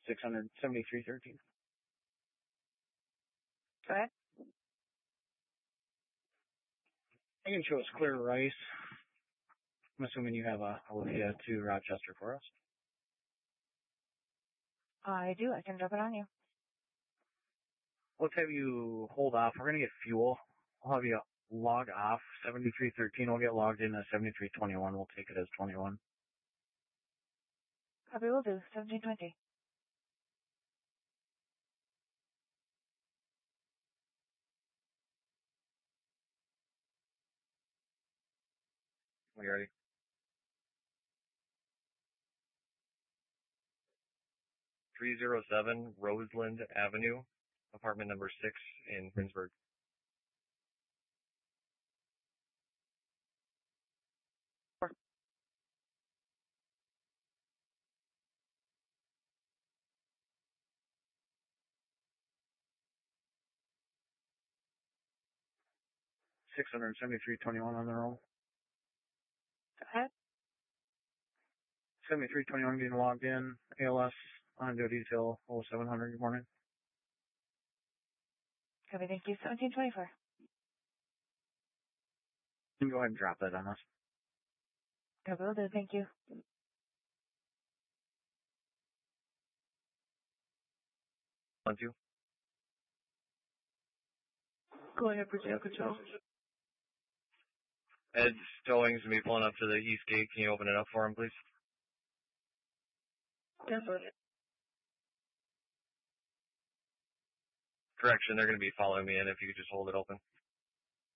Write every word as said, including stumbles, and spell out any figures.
six hundred seventy-three thirteen. Go ahead. I can show us Clear Rice. I'm assuming you have a Olivia to Rochester for us. I do. I can drop it on you. Let's have you hold off. We're going to get fuel. I'll have you log off seventy-three thirteen. We'll get logged in at seventy-three twenty-one. We'll take it as twenty-one. Copy will do. seventeen twenty. Are you ready? three oh seven Roseland Avenue, apartment number six in Princeburg. six hundred seventy-three twenty-one on the roll. Go ahead. seventy-three twenty-one getting logged in. A L S on duty till oh seven hundred. Good morning. Copy. Thank you. seventeen twenty-four. You can go ahead and drop that on us. Copy will do. Thank you. One, two. Go ahead, Brazil Control. Ed's towing is going to be pulling up to the east gate. Can you open it up for him, please? Yes, sir. Correction, they're going to be following me in if you could just hold it open.